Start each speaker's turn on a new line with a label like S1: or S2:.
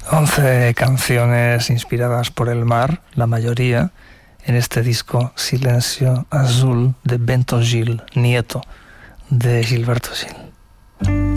S1: 11 canciones inspiradas por el mar, la mayoría, en este disco Silencio Azul de Bento Gil, nieto de Gilberto Gil.